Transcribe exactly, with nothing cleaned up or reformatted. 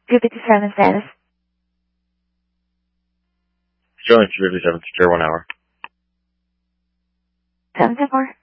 two fifty-seven status. Showing two fifty-seven, secure one hour. seven ten four.